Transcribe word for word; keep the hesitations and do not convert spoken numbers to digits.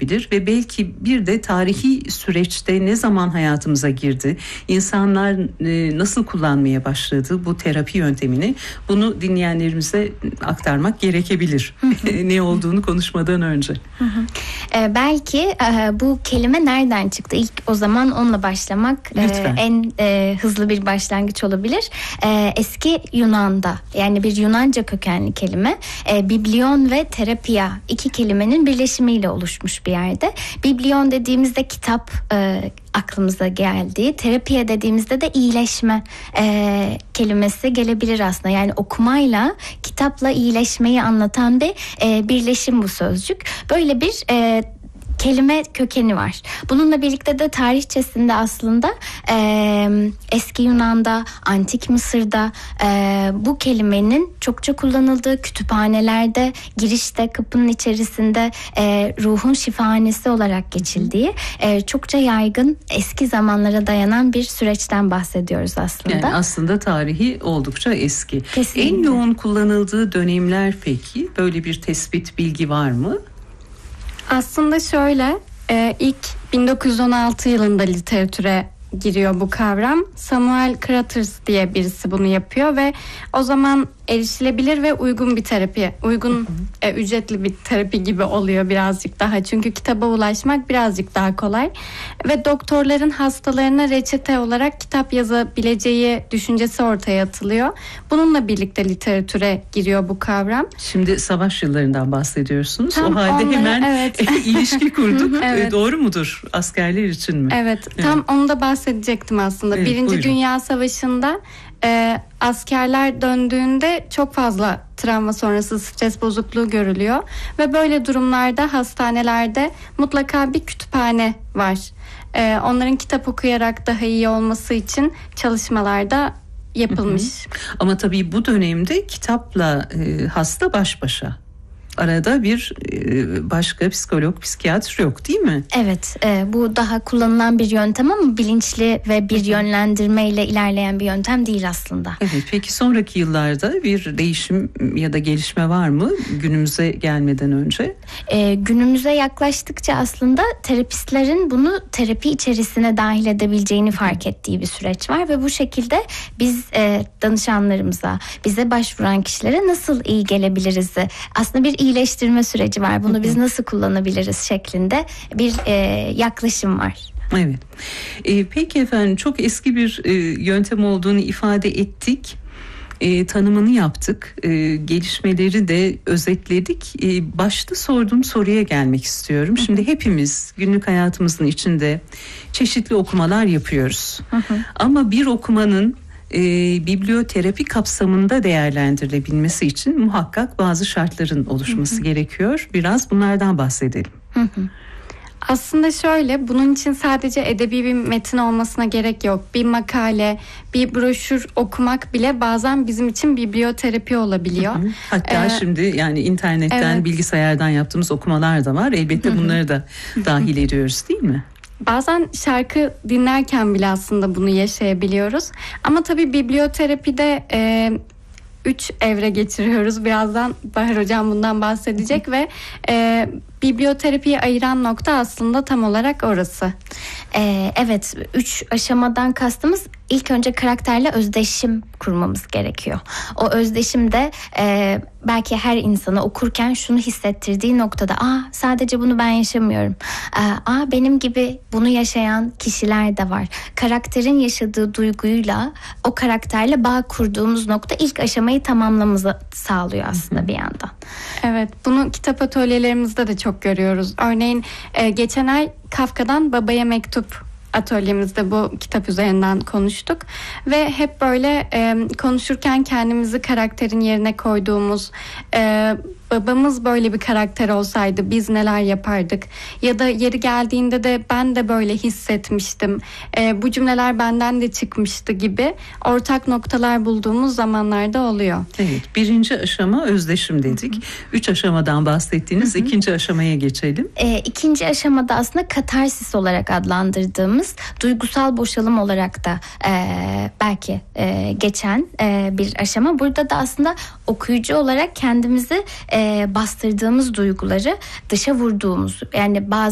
gelebilir ve belki bir de tarihi süreçte ne zaman hayatımıza girdi, insanlar e, nasıl kullanmaya başladı bu terapi yöntemini, bunu dinleyenlerimize aktarmak gerekebilir. Ne olduğunu konuşmadan önce. E, belki e, bu kelime nereden çıktı? İlk o zaman onunla başlamak e, en e, hızlı bir başlangıç olabilir. E, eski Yunan'da, yani bir Yunanca kökenli kelime, e, biblion ve terapia iki kelimenin birleşimiyle oluşmuş bir yerde. Biblion dediğimizde kitap e, aklımıza geldi. Terapiye dediğimizde de iyileşme e, kelimesi gelebilir aslında. Yani okumayla, kitapla iyileşmeyi anlatan bir e, birleşim bu sözcük. Böyle bir e, kelime kökeni var. Bununla birlikte de tarihçesinde aslında e, eski Yunan'da, antik Mısır'da e, bu kelimenin çokça kullanıldığı, kütüphanelerde, girişte, kapının içerisinde e, ruhun şifahanesi olarak geçildiği e, çokça yaygın, eski zamanlara dayanan bir süreçten bahsediyoruz aslında. Yani aslında tarihi oldukça eski. Kesinlikle. En yoğun kullanıldığı dönemler peki? Böyle bir tespit, bilgi var mı? Aslında şöyle, e, ilk bin dokuz yüz on altı yılında literatüre giriyor bu kavram. Samuel Kratters diye birisi bunu yapıyor ve o zaman erişilebilir ve uygun bir terapi, uygun e, ücretli bir terapi gibi oluyor birazcık daha. Çünkü kitaba ulaşmak birazcık daha kolay ve doktorların hastalarına reçete olarak kitap yazabileceği düşüncesi ortaya atılıyor. Bununla birlikte literatüre giriyor bu kavram. Şimdi savaş yıllarından bahsediyorsunuz. Tam o halde onları, hemen evet. ilişki kurduk. Evet. Doğru mudur? Askerler için mi? Evet, tam onu da bahsedecektim aslında. Evet, Birinci buyurun. Dünya Savaşı'nda e, askerler döndüğünde çok fazla travma sonrası stres bozukluğu görülüyor ve böyle durumlarda hastanelerde mutlaka bir kütüphane var. E, onların kitap okuyarak daha iyi olması için çalışmalarda yapılmış. Hı hı. Ama tabii bu dönemde kitapla e, hasta baş başa. Arada bir e, başka psikolog, psikiyatr yok, değil mi? Evet, e, bu daha kullanılan bir yöntem ama bilinçli ve bir yönlendirmeyle ilerleyen bir yöntem değil aslında. Evet, peki sonraki yıllarda bir değişim ya da gelişme var mı günümüze gelmeden önce? E, günümüze yaklaştıkça aslında terapistlerin bunu terapi içerisine dahil edebileceğini fark ettiği bir süreç var ve bu şekilde biz e, danışanlarımıza, bize başvuran kişilere nasıl iyi gelebiliriz? Aslında bir iyileştirme süreci var. Bunu biz nasıl kullanabiliriz şeklinde bir e, yaklaşım var. Evet. E, peki efendim, çok eski bir e, yöntem olduğunu ifade ettik. E, tanımını yaptık. E, gelişmeleri de özetledik. E, başta sorduğum soruya gelmek istiyorum. Şimdi hepimiz günlük hayatımızın içinde çeşitli okumalar yapıyoruz. Hı hı. Ama bir okumanın E, biblioterapi kapsamında değerlendirilebilmesi için muhakkak bazı şartların oluşması hı hı. gerekiyor. Biraz bunlardan bahsedelim. Hı hı. Aslında şöyle, bunun için sadece edebi bir metin olmasına gerek yok. Bir makale, bir broşür okumak bile bazen bizim için biblioterapi olabiliyor. Hı hı. Hatta ee, şimdi yani internetten, evet. bilgisayardan yaptığımız okumalar da var. Elbette hı hı. bunları da dahil ediyoruz, değil mi? Bazen şarkı dinlerken bile aslında bunu yaşayabiliyoruz. Ama tabii biblioterapide e, üç evre geçiriyoruz. Birazdan Bahar Hocam bundan bahsedecek ve e, biblioterapiyi ayıran nokta aslında tam olarak orası. Ee, evet, üç aşamadan kastımız ilk önce karakterle özdeşim kurmamız gerekiyor. O özdeşimde e, belki her insana okurken şunu hissettirdiği noktada, aa sadece bunu ben yaşamıyorum. Aa benim gibi bunu yaşayan kişiler de var. Karakterin yaşadığı duyguyla o karakterle bağ kurduğumuz nokta ilk aşamayı tamamlamamızı sağlıyor aslında bir yandan. Evet, bunu kitap atölyelerimizde de çok görüyoruz. Örneğin e, geçen ay Kafka'dan Babaya Mektup atölyemizde bu kitap üzerinden konuştuk ve hep böyle e, konuşurken kendimizi karakterin yerine koyduğumuz, e, babamız böyle bir karakter olsaydı biz neler yapardık ya da yeri geldiğinde de ben de böyle hissetmiştim, e, bu cümleler benden de çıkmıştı gibi ortak noktalar bulduğumuz zamanlarda oluyor. Evet, birinci aşama özdeşim dedik. Hı hı. Üç aşamadan bahsettiğiniz hı hı. ikinci aşamaya geçelim. E, ikinci aşamada aslında katarsis olarak adlandırdığımız duygusal boşalım olarak da e, belki e, geçen e, bir aşama. Burada da aslında okuyucu olarak kendimizi e, bastırdığımız duyguları dışa vurduğumuz, yani bazı